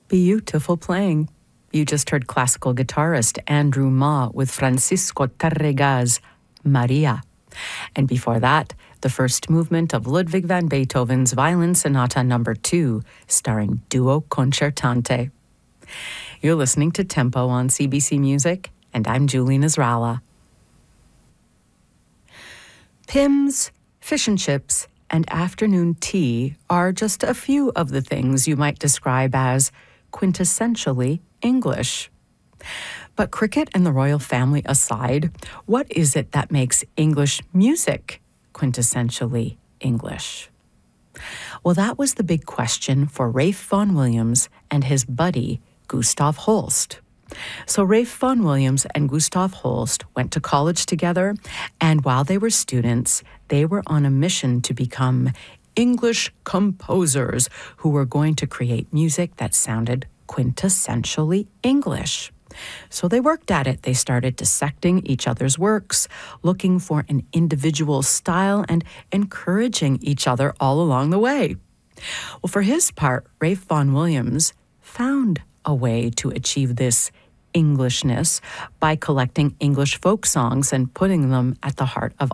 Beautiful playing. You just heard classical guitarist Andrew Ma with Francisco Tárrega's Maria. And before that, the first movement of Ludwig van Beethoven's Violin Sonata No. 2, starring Duo Concertante. You're listening to Tempo on CBC Music, and I'm Julie Nasrallah. Pimm's, fish and chips, and afternoon tea are just a few of the things you might describe as quintessentially English. But cricket and the royal family aside, what is it that makes English music quintessentially English? Well, that was the big question for Ralph Vaughan Williams and his buddy, Gustav Holst. So Ralph Vaughan Williams and Gustav Holst went to college together, and while they were students, they were on a mission to become English composers who were going to create music that sounded quintessentially English. So they worked at it. They started dissecting each other's works, looking for an individual style, and encouraging each other all along the way. Well, for his part, Ralph Vaughan Williams found a way to achieve this Englishness by collecting English folk songs and putting them at the heart of